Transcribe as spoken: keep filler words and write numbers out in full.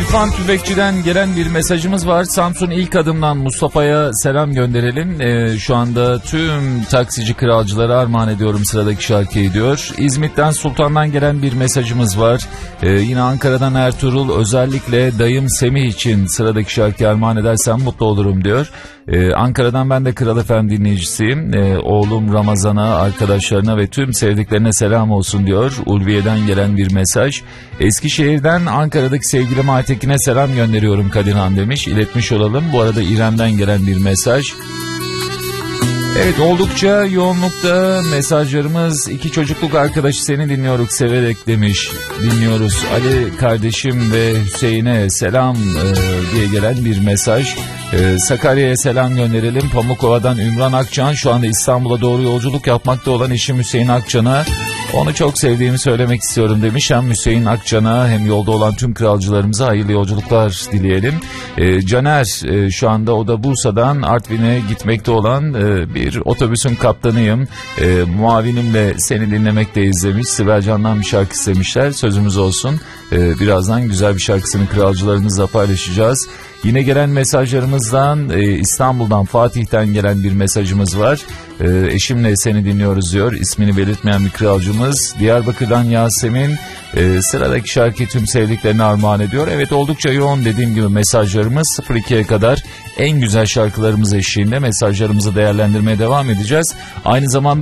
İrfan Tüfekçi'den gelen bir mesajımız var. Samsun İlk Adım'dan Mustafa'ya selam gönderelim. Ee, şu anda tüm taksici kralcılara armağan ediyorum sıradaki şarkıyı diyor. İzmit'ten Sultan'dan gelen bir mesajımız var. Ee, yine Ankara'dan Ertuğrul, özellikle dayım Semih için sıradaki şarkıyı armağan edersem mutlu olurum diyor. Ee, Ankara'dan ben de Kral F M dinleyicisiyim. Ee, oğlum Ramazan'a, arkadaşlarına ve tüm sevdiklerine selam olsun diyor. Ulviye'den gelen bir mesaj. Eskişehir'den Ankara'daki sevgilim Aytekin'e selam gönderiyorum Kadirhan demiş. İletmiş olalım. Bu arada İrem'den gelen bir mesaj. Evet, oldukça yoğunlukta mesajlarımız. İki çocukluk arkadaşı seni dinliyoruz severek demiş. Dinliyoruz Ali kardeşim ve Hüseyin'e selam e, diye gelen bir mesaj. E, Sakarya'ya selam gönderelim. Pamukova'dan Ümran Akçan, şu anda İstanbul'a doğru yolculuk yapmakta olan eşim Hüseyin Akçan'a onu çok sevdiğimi söylemek istiyorum demiş. Hem Hüseyin Akçan'a hem yolda olan tüm kralcılarımıza hayırlı yolculuklar dileyelim. E, Caner e, şu anda o da Bursa'dan Artvin'e gitmekte olan e, bir otobüsün kaptanıyım. E, muavinimle seni dinlemekteyiz demiş. Sibel Can'dan bir şarkı istemişler. Sözümüz olsun. E, birazdan güzel bir şarkısını kralcılarımızla paylaşacağız. Yine gelen mesajlarımızdan e, İstanbul'dan Fatih'ten gelen bir mesajımız var. E, eşimle seni dinliyoruz diyor. İsmini belirtmeyen bir kralcımız. Diyarbakır'dan Yasemin e, sıradaki şarkıyı tüm sevdiklerine armağan ediyor. Evet, oldukça yoğun dediğim gibi mesajlarımız. sıfır ikiye kadar en güzel şarkılarımız eşliğinde mesajlarımızı değerlendirmeye devam edeceğiz. Aynı zamanda